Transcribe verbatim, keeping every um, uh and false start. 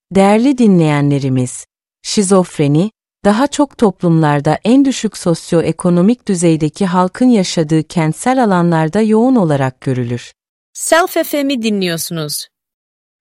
Değerli dinleyenlerimiz, şizofreni, daha çok toplumlarda en düşük sosyoekonomik düzeydeki halkın yaşadığı kentsel alanlarda yoğun olarak görülür. Self F M'i dinliyorsunuz.